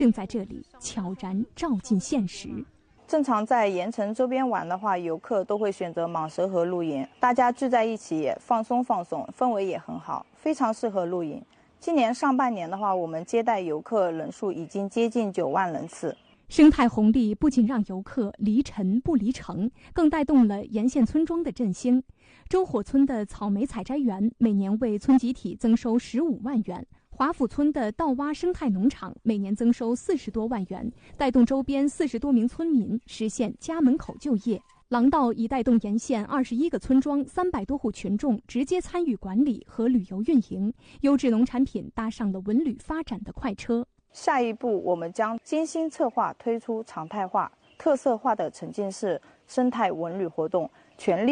正在这里悄然照进现实。 正常在盐城周边玩的话，游客都会选择蟒蛇河露营，大家聚在一起也放松，氛围也很好，非常适合露营。今年上半年的话，我们接待游客人数已经接近9万人次。 生态红利不仅让游客离尘不离城，更带动了沿线村庄的振兴。周火村的草莓采摘园每年为村集体增收15万元。华府村的稻洼生态农场每年增收40多万元，带动周边40多名村民实现家门口就业。廊道已带动沿线21个村庄300多户群众直接参与管理和旅游运营，优质农产品搭上了文旅发展的快车。 下一步，我们将精心策划推出常态化、特色化的沉浸式生态文旅活动，全力